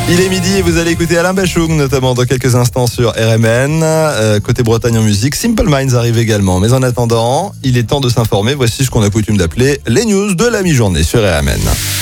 Il est midi et vous allez écouter Alain Bachung, notamment dans quelques instants sur RMN. Côté Bretagne en musique, Simple Minds arrive également. Mais en attendant, il est temps de s'informer. Voici ce qu'on a coutume d'appeler les news de la mi-journée sur RMN.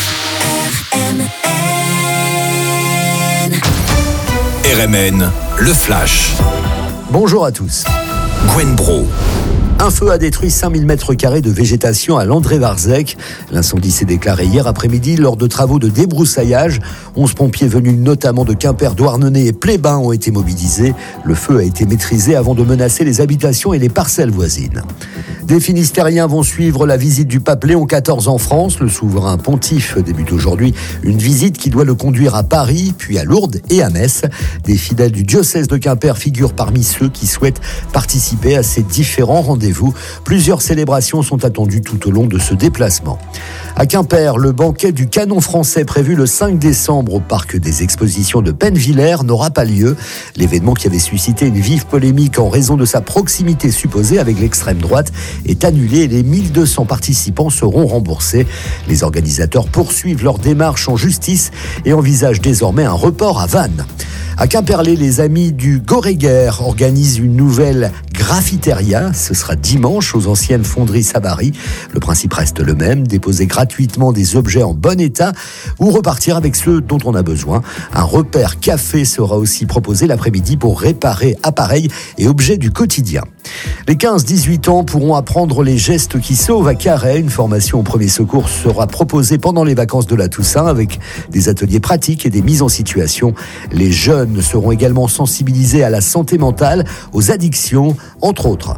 RMN, le flash. Bonjour à tous. Gwen Bro. Un feu a détruit 5000 m² de végétation à Landré-Varzec. L'incendie s'est déclaré hier après-midi lors de travaux de débroussaillage. 11 pompiers venus notamment de Quimper, Douarnenez et Plébin ont été mobilisés. Le feu a été maîtrisé avant de menacer les habitations et les parcelles voisines. Des Finistériens vont suivre la visite du pape Léon XIV en France. Le souverain pontife débute aujourd'hui une visite qui doit le conduire à Paris, puis à Lourdes et à Metz. Des fidèles du diocèse de Quimper figurent parmi ceux qui souhaitent participer à ces différents rendez-vous. Plusieurs célébrations sont attendues tout au long de ce déplacement. À Quimper, le banquet du canon français prévu le 5 décembre au parc des expositions de Pennevillers n'aura pas lieu. L'événement qui avait suscité une vive polémique en raison de sa proximité supposée avec l'extrême droite est annulé et les 1200 participants seront remboursés. Les organisateurs poursuivent leur démarche en justice et envisagent désormais un report à Vannes. À Quimperlé, les amis du Goréguer organisent une nouvelle graffiteria. Ce sera dimanche aux anciennes fonderies Sabary. Le principe reste le même, déposer gratuitement des objets en bon état ou repartir avec ceux dont on a besoin. Un repère café sera aussi proposé l'après-midi pour réparer appareils et objets du quotidien. Les 15-18 ans pourront apprendre les gestes qui sauvent à Carhaix. Une formation au premier secours sera proposée pendant les vacances de la Toussaint avec des ateliers pratiques et des mises en situation. Les jeunes seront également sensibilisés à la santé mentale, aux addictions, entre autres.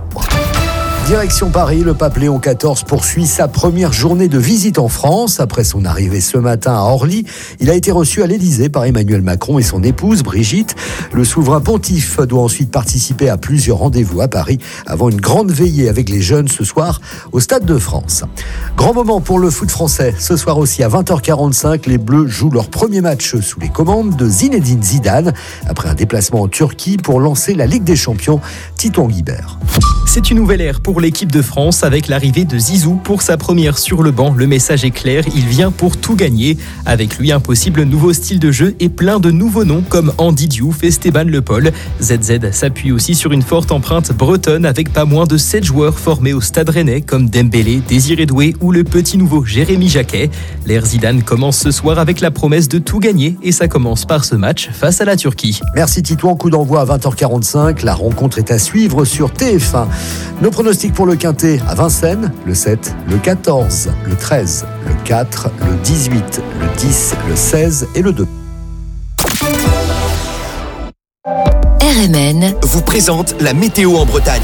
Direction Paris, le pape Léon XIV poursuit sa première journée de visite en France. Après son arrivée ce matin à Orly, il a été reçu à l'Élysée par Emmanuel Macron et son épouse Brigitte. Le souverain pontife doit ensuite participer à plusieurs rendez-vous à Paris avant une grande veillée avec les jeunes ce soir au Stade de France. Grand moment pour le foot français. Ce soir aussi à 20h45, les Bleus jouent leur premier match sous les commandes de Zinedine Zidane après un déplacement en Turquie pour lancer la Ligue des Champions. Titon Guibert. C'est une nouvelle ère pour l'équipe de France avec l'arrivée de Zizou pour sa première sur le banc. Le message est clair, il vient pour tout gagner. Avec lui, un possible nouveau style de jeu et plein de nouveaux noms comme Andy Diouf et Esteban Le Paul. ZZ s'appuie aussi sur une forte empreinte bretonne avec pas moins de 7 joueurs formés au Stade Rennais comme Dembélé, Désiré Doué ou le petit nouveau Jérémy Jacquet. L'ère Zidane commence ce soir avec la promesse de tout gagner et ça commence par ce match face à la Turquie. Merci Titouan, coup d'envoi à 20h45. La rencontre est à suivre sur TF1. Nos pronostics pour le Quintet à Vincennes, le 7, le 14, le 13, le 4, le 18, le 10, le 16 et le 2. RMN vous présente la météo en Bretagne.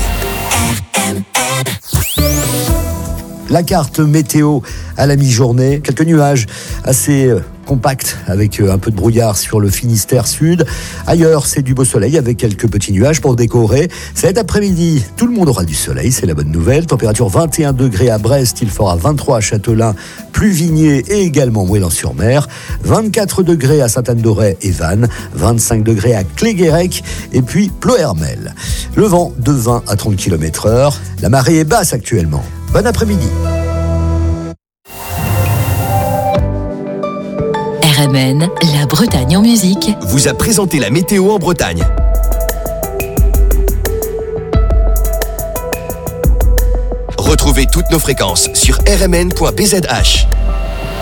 La carte météo à la mi-journée, quelques nuages assez compacts avec un peu de brouillard sur le Finistère sud. Ailleurs, c'est du beau soleil avec quelques petits nuages pour décorer. Cet après-midi, tout le monde aura du soleil, c'est la bonne nouvelle. Température 21 degrés à Brest, il fera 23 à Châtelain, Pluvigné et également Moëlan-sur-Mer. 24 degrés à Sainte-Anne-d'Auray et Vannes. 25 degrés à Cléguérec et puis Ploërmel. Le vent de 20 à 30 km/h. La marée est basse actuellement. Bon après-midi. RMN, la Bretagne en musique, vous a présenté la météo en Bretagne. Retrouvez toutes nos fréquences sur rmn.bzh.